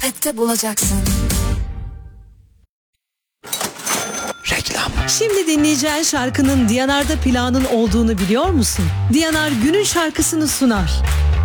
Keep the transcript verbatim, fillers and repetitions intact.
Sepette bulacaksın. Reklam. Şimdi dinleyeceğin şarkının D and R'da planın olduğunu biliyor musun? D and R günün şarkısını sunar.